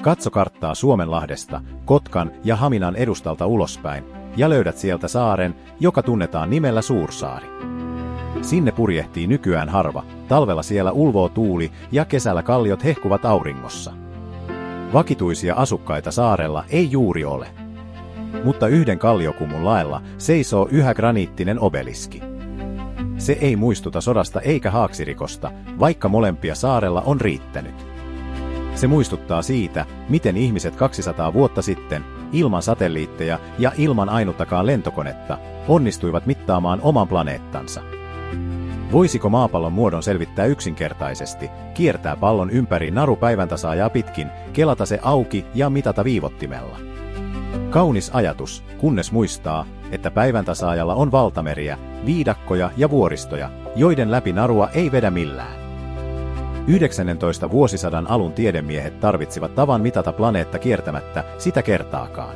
Katso karttaa Suomenlahdesta, Kotkan ja Haminan edustalta ulospäin, ja löydät sieltä saaren, joka tunnetaan nimellä Suursaari. Sinne purjehtii nykyään harva, talvella siellä ulvoo tuuli ja kesällä kalliot hehkuvat auringossa. Vakituisia asukkaita saarella ei juuri ole. Mutta yhden kalliokumun laella seisoo yhä graniittinen obeliski. Se ei muistuta sodasta eikä haaksirikosta, vaikka molempia saarella on riittänyt. Se muistuttaa siitä, miten ihmiset 200 vuotta sitten, ilman satelliitteja ja ilman ainuttakaan lentokonetta, onnistuivat mittaamaan oman planeettansa. Voisiko maapallon muodon selvittää yksinkertaisesti, kiertää pallon ympäri naru päiväntasaajaa pitkin, kelata se auki ja mitata viivottimella? Kaunis ajatus, kunnes muistaa, että päiväntasaajalla on valtameriä, viidakkoja ja vuoristoja, joiden läpi narua ei vedä millään. 19. vuosisadan alun tiedemiehet tarvitsivat tavan mitata planeetta kiertämättä sitä kertaakaan.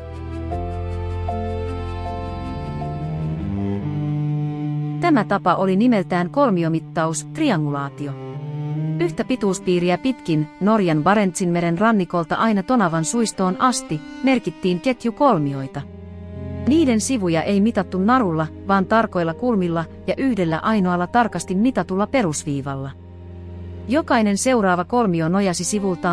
Tämä tapa oli nimeltään kolmiomittaus, triangulaatio. Yhtä pituuspiiriä pitkin, Norjan Barentsinmeren rannikolta aina Tonavan suistoon asti, merkittiin ketjukolmioita. Niiden sivuja ei mitattu narulla, vaan tarkoilla kulmilla ja yhdellä ainoalla tarkasti mitatulla perusviivalla. Jokainen seuraava kolmio nojasi sivultaan